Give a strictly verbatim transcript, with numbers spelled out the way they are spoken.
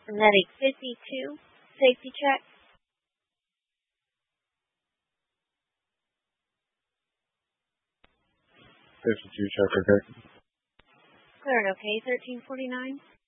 Medic fifty-two, safety check. fifty-two, check, okay. Cleared, okay. thirteen forty-nine.